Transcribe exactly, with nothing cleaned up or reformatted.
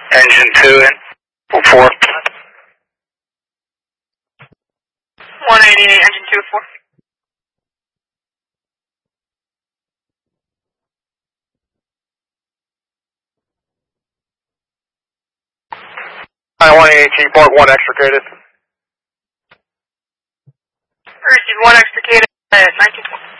Engine two in, four. one eighty-eight, engine two, four. I one eighteen, Port one extricated. Receive one extricated at nineteen twenty.